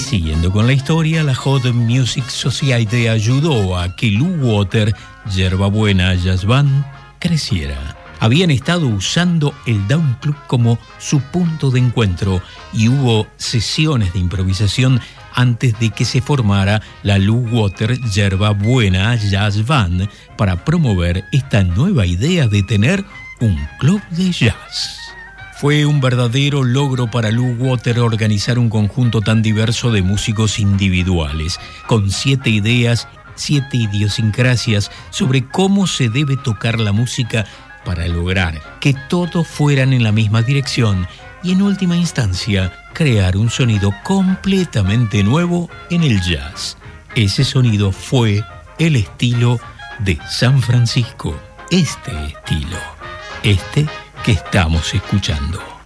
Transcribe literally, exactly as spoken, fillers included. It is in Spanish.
Siguiendo con la historia, la Hot Music Society ayudó a que Lou Water, Yerbabuena Jazz Band, creciera. Habían estado usando el Down Club como su punto de encuentro y hubo sesiones de improvisación antes de que se formara la Lou Water Yerbabuena Jazz Band para promover esta nueva idea de tener un club de jazz. Fue un verdadero logro para Lou Water organizar un conjunto tan diverso de músicos individuales, con siete ideas, siete idiosincrasias sobre cómo se debe tocar la música para lograr que todos fueran en la misma dirección y en última instancia crear un sonido completamente nuevo en el jazz. Ese sonido fue el estilo de San Francisco, este estilo, este que estamos escuchando.